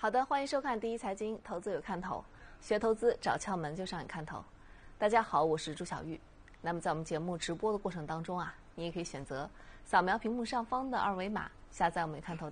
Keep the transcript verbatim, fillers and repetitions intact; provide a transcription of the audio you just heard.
好的，欢迎收看第一财经，投资有看头，学投资找窍门就上眼看头。大家好，我是朱晓玉。那么在我们节目直播的过程当中啊，你也可以选择扫描屏幕上方的二维码，下载我们看头